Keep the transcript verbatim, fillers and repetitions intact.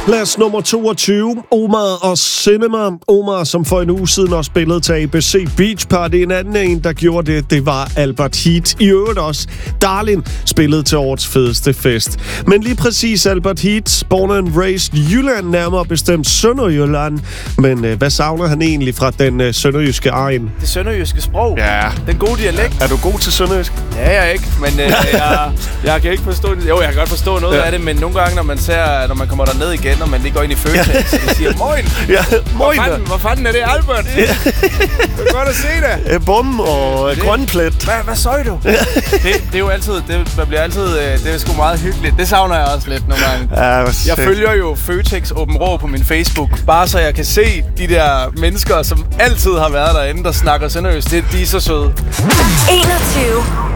Plads nummer toogtyve, Omar og Cinema. Omar, som for en uge siden også spillede til A B C Beach Party. En anden en, der gjorde det, det var Albert Heat. I øvrigt også Darlin spillede til årets fedeste fest. Men lige præcis Albert Heat, born and raised Jylland, nærmere bestemt Sønderjylland. Men øh, hvad savner han egentlig fra den øh, sønderjyske egen? Det sønderjyske sprog. Ja. Den gode dialekt. Er du god til sønderjysk? Ja, jeg er ikke, men øh, jeg, jeg kan ikke forstå det. Jo, jeg kan godt forstå noget ja. af det, men nogle gange, når man ser, når man kommer derned igen, og man lige går ind i Føtex, ja. så de siger, moin! Ja, moin! Hvor fanden, hvor fanden er det, Albert? Ja. Det er godt at se det. Øh, bum og grønplet. Hvad, hvad søg du? Ja. det, det er jo altid, det, man bliver altid, det er sgu meget hyggeligt. Det savner jeg også lidt nogle gange. Ja, jeg følger jo Føtex Åben Rå på min Facebook, bare så jeg kan se de der mennesker, som altid har været derinde, der snakker sønderjysk. Det, de er så søde. enogtyve